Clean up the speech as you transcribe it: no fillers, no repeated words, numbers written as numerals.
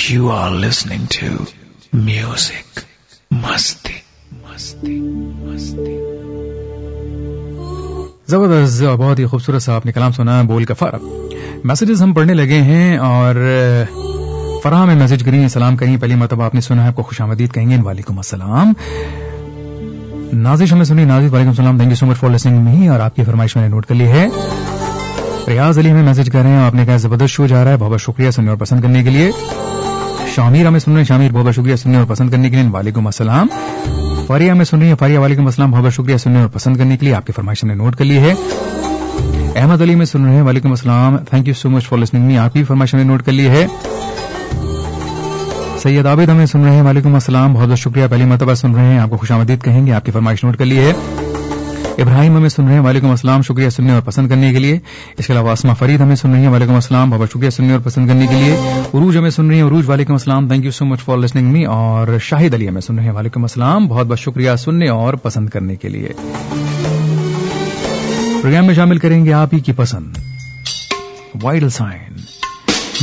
You are listening to Music Masti. زبردست، بہت ہی خوبصورت سا آپ نے کلام سنا، بول کا فرق. میسیجز ہم پڑھنے لگے ہیں اور فرحہ میں میسج کریں، سلام کریں. پہلی مرتبہ آپ نے سنا ہے، آپ کو خوش آمدید کہیں گے. وعلیکم السلام. نازش ہمیں سنی، نازش وعلیکم السلام، thank you so much for listening می. اور آپ کی فرمائش میں نے نوٹ کر لی ہے. ریاض علی ہمیں میسج کر رہے ہیں، آپ نے کہا زبردست شو جا رہا ہے، بہت بہت شکریہ سننے اور پسند کرنے کے لیے. شامیر ہمیں سن رہے ہیں، شامیر بہت بہت شکریہ سننے اور پسند کرنے کے لیے. وعلیکم السلام. فاریہ ہمیں سن رہی ہے، فاریہ وعلیکم السلام، بہت بہت شکریہ سننے اور پسند کرنے کے لیے. آپ کی فرمائش ہم نے نوٹ کر لی ہے. احمد علی میں سن رہے ہیں، وعلیکم السلام، thank you so much for listening می. آپ کی فرمائش ہم نے نوٹ کر لی ہے. سید عابد ہمیں سن رہے ہیں، وعلیکم السلام، بہت بہت شکریہ، پہلی مرتبہ سن رہے ہیں، آپ کو خوش آمدید کہیں گے. آپ کی فرمائش نوٹ کر لی ہے. ابراہیم ہمیں سن رہے ہیں، وعلیکم السلام، شکریہ سننے اور پسند کرنے کے لیے. اس کے علاوہ اسما فرید ہمیں سن رہی ہیں، وعلیکم السلام، بہت بہت شکریہ سننے اور پسند کرنے کے لیے. عروج ہمیں سن رہی ہیں، عروج وعلیکم السلام، thank you so much for listening می. اور شاہد علی ہمیں سن رہے ہیں، وعلیکم السلام، بہت بہت شکریہ سننے اور پسند کرنے کے لیے. پروگرام میں شامل کریں گے آپ ہی کی پسند وائٹل سائن.